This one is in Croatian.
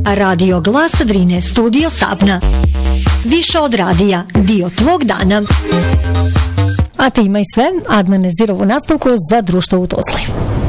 Radio Glas Drine, studio Sapna. Više od radija, dio tvog dana. A ti ima i sve, Adnan Nezirovu nastavku za društvo u Tuzli.